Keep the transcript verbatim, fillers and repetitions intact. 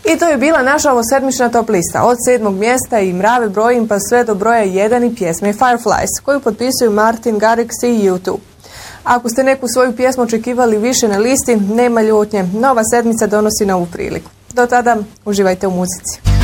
I to je bila naša ovosedmična top lista. Od sedmog mjesta i mrave brojim pa sve do broja jedan i pjesme Fireflies, koju potpisuju Martin Garrix i U dva. Ako ste neku svoju pjesmu očekivali više na listi, nema ljutnje. Nova sedmica donosi novu priliku. Do tada, uživajte u muzici.